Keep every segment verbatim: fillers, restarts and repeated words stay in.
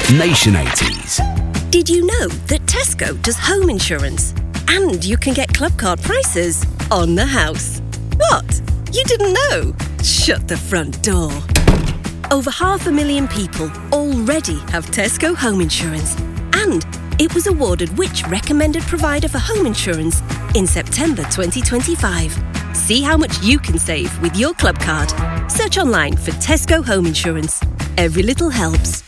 Nation eighties. Did you know that Tesco does home insurance? And you can get club card prices on the house. What? You didn't know? Shut the front door. Over half a million people already have Tesco home insurance. And it was awarded which recommended provider for home insurance in September twenty twenty-five. See how much you can save with your club card. Search online for Tesco home insurance. Every little helps.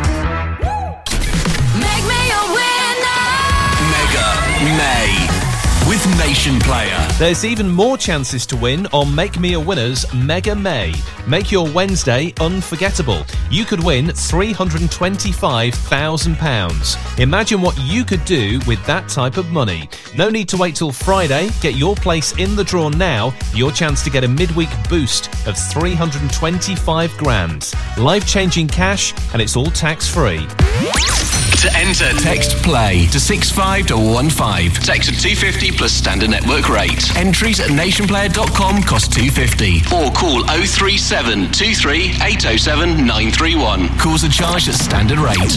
Make me a winner! Mega May with Nation Player. There's even more chances to win on Make Me a Winner's Mega May. Make your Wednesday unforgettable. You could win three hundred twenty-five thousand pounds. Imagine what you could do with that type of money. No need to wait till Friday. Get your place in the draw now. Your chance to get a midweek boost of three hundred twenty-five grand. Life-changing cash, and it's all tax-free. To enter, text PLAY to six five one five. Text at two fifty plus standard network rate. Entries at nation player dot com cost two fifty. Or call oh three seven two three eight oh seven nine three one. Calls are charged at standard rate.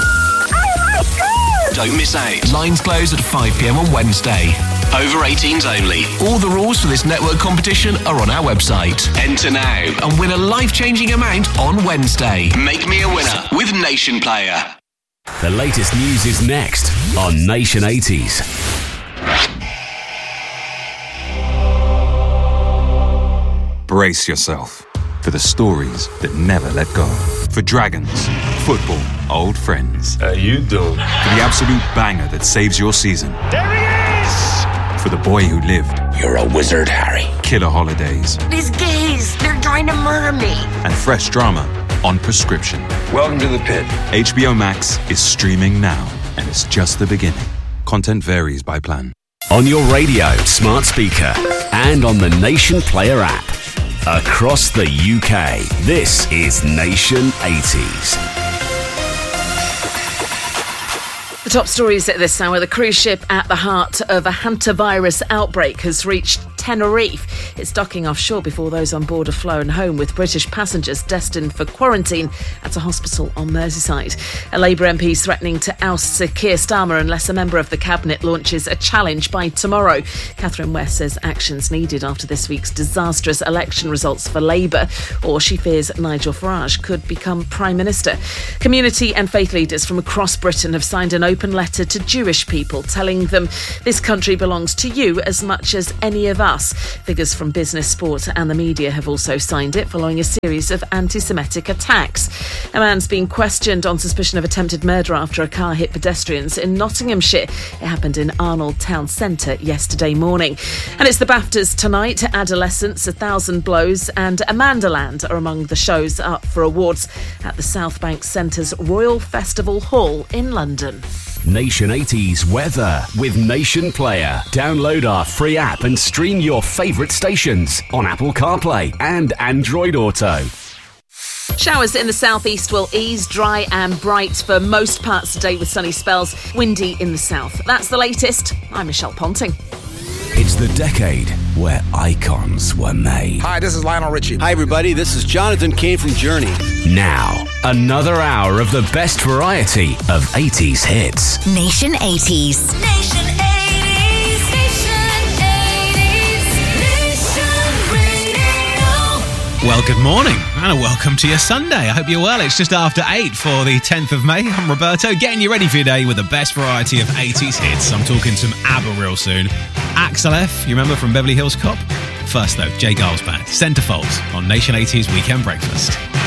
Don't miss out. Lines close at five p m on Wednesday. Over eighteens only. All the rules for this network competition are on our website. Enter now and win a life-changing amount on Wednesday. Make me a winner with Nation Player. The latest news is next on Nation eighties. Brace yourself for the stories that never let go. For dragons, football, old friends. How you doing? For the absolute banger that saves your season. There he is! For the boy who lived. You're a wizard, Harry. Killer holidays. These gays, they're trying to murder me. And fresh drama on prescription. Welcome to the pit. H B O Max is streaming now, and it's just the beginning. Content varies by plan. On your radio, smart speaker, and on the Nation Player app. Across the U K, this is Nation eighties. The top stories at this hour. The cruise ship at the heart of a hantavirus outbreak has reached Tenerife. It's docking offshore before those on board are flown home, with British passengers destined for quarantine at a hospital on Merseyside. A Labour M P is threatening to oust Sir Keir Starmer unless a member of the Cabinet launches a challenge by tomorrow. Catherine West says actions needed after this week's disastrous election results for Labour, or she fears Nigel Farage could become Prime Minister. Community and faith leaders from across Britain have signed an open letter to Jewish people telling them this country belongs to you as much as any of us. Figures from business, sport and the media have also signed it following a series of anti-Semitic attacks. A man's been questioned on suspicion of attempted murder after a car hit pedestrians in Nottinghamshire. It happened in Arnold Town Centre yesterday morning. And it's the BAFTAs tonight. Adolescence, A Thousand Blows and Amandaland are among the shows up for awards at the South Bank Centre's Royal Festival Hall in London. Nation eighties weather with Nation Player. Download our free app and stream your favourite stations on Apple CarPlay and Android Auto. Showers in the southeast will ease, dry and bright for most parts today with sunny spells, windy in the south. That's the latest. I'm Michelle Ponting. It's the decade where icons were made. Hi, this is Lionel Richie. Hi, everybody. This is Jonathan Cain from Journey. Now, another hour of the best variety of eighties hits. Nation eighties. Nation eighties. Nation eighties. Nation Radio. Well, good morning and a welcome to your Sunday. I hope you're well. It's just after eight for the tenth of May. I'm Roberto, getting you ready for your day with the best variety of eighties hits. I'm talking some ABBA real soon. Axel F, you remember from Beverly Hills Cop? First though, Jay Giles Band, Centerfold on Nation eighties Weekend Breakfast.